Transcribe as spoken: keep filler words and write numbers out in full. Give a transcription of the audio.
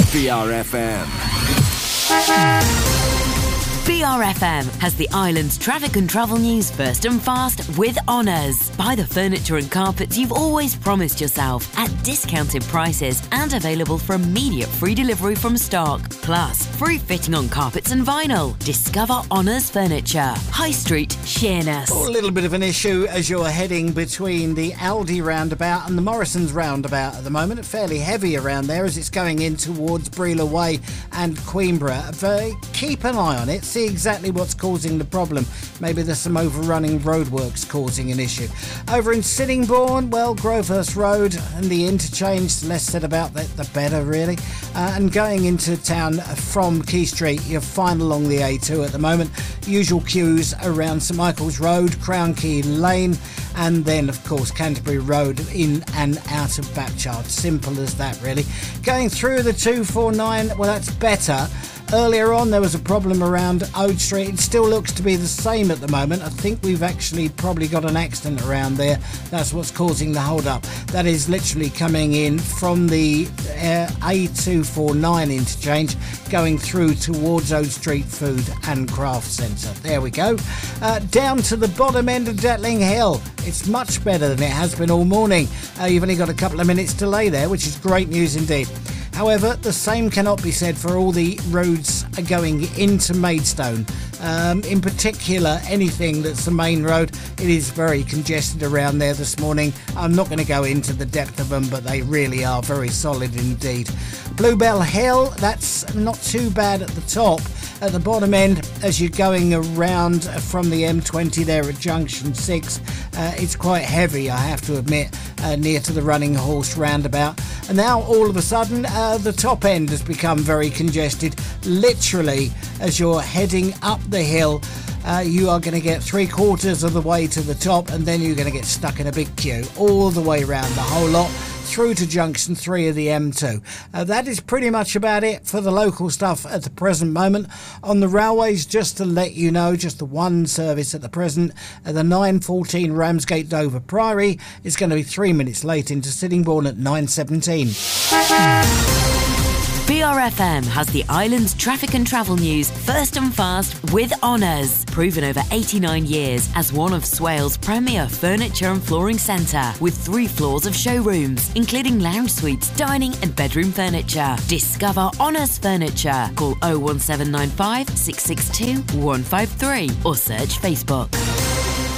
B R F M. B R F M has the island's traffic and travel news first and fast with Honours. Buy the furniture and carpets you've always promised yourself at discounted prices and available for immediate free delivery from stock. Plus, free fitting on carpets and vinyl. Discover Honours Furniture. High Street, Sheerness. Oh, a little bit of an issue as you're heading between the Aldi roundabout and the Morrison's roundabout at the moment. Fairly heavy around there as it's going in towards Breela Way and Queenborough. But keep an eye on it. See exactly what's causing the problem. Maybe there's some overrunning roadworks causing an issue. Over in Sittingbourne, well, Grovehurst Road and the interchange, less said about that, the better, really. Uh, and going into town from Quay Street, you're fine along the A two at the moment. Usual queues around St Michael's Road, Crown Key Lane, and then, of course, Canterbury Road in and out of Bapchard. Simple as that, really. Going through the two forty-nine, well, that's better. Earlier on, there was a problem around Ode Street. It still looks to be the same at the moment. I think we've actually probably got an accident around there. That's what's causing the hold-up. That is literally coming in from the uh, A two forty-nine interchange, going through towards Ode Street Food and Craft Centre. There we go. Uh, down to the bottom end of Datling Hill. It's much better than it has been all morning. Uh, you've only got a couple of minutes delay there, which is great news indeed. However, the same cannot be said for all the roads going into Maidstone. Um, in particular, anything that's the main road, it is very congested around there this morning. I'm not going to go into the depth of them, but they really are very solid indeed. Bluebell Hill, that's not too bad at the top. At the bottom end, as you're going around from the M twenty there at Junction six, uh, it's quite heavy, I have to admit, uh, near to the Running Horse roundabout. And now, all of a sudden, uh, the top end has become very congested. Literally, as you're heading up the hill, uh, you are going to get three quarters of the way to the top, and then you're going to get stuck in a big queue all the way around the whole lot, through to Junction three of the M two. Uh, that is pretty much about it for the local stuff at the present moment. On the railways, just to let you know, just the one service at the present, uh, the nine fourteen Ramsgate Dover Priory is going to be three minutes late into Sittingbourne at nine seventeen. B R F M has the island's traffic and travel news first and fast with Honours. Proven over eighty-nine years as one of Swales' premier furniture and flooring centre, with three floors of showrooms, including lounge suites, dining and bedroom furniture. Discover Honours Furniture. Call oh one seven nine five, six six two, one five three or search Facebook.